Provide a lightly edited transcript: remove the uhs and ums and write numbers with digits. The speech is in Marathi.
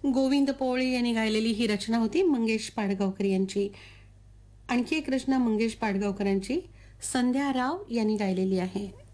गोविंद पोळे यांनी गायलेली ही रचना होती मंगेश पाडगावकर यांची. आणखी एक रचना मंगेश पाडगावकरांची संध्या राव यांनी गायलेली आहे.